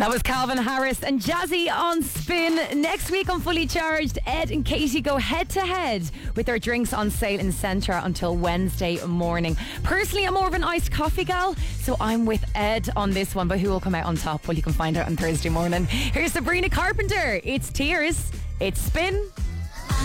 That was Calvin Harris and Jazzy on Spin. Next week on Fully Charged, Ed and Katie go head to head with their drinks on sale in Centra until Wednesday morning. Personally, I'm more of an iced coffee gal, so I'm with Ed on this one, but who will come out on top? Well, you can find out on Thursday morning. Here's Sabrina Carpenter. It's Tears. It's Spin.